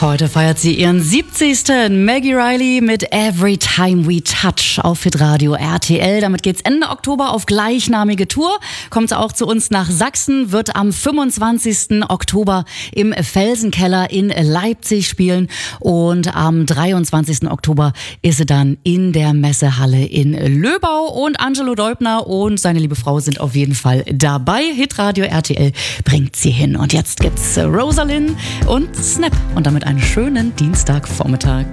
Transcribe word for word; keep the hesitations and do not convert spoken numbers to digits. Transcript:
Heute feiert sie ihren siebzigsten Maggie Reilly mit Every Time We Touch auf Hitradio R T L. Damit geht's Ende Oktober auf gleichnamige Tour. Kommt sie auch zu uns nach Sachsen, wird am fünfundzwanzigsten Oktober im Felsenkeller in Leipzig spielen und am dreiundzwanzigsten Oktober ist sie dann in der Messehalle in Löbau und Angelo Deubner und seine liebe Frau sind auf jeden Fall dabei. Hitradio R T L bringt sie hin und jetzt gibt's Rosalind und Snap und damit einen schönen Dienstagvormittag.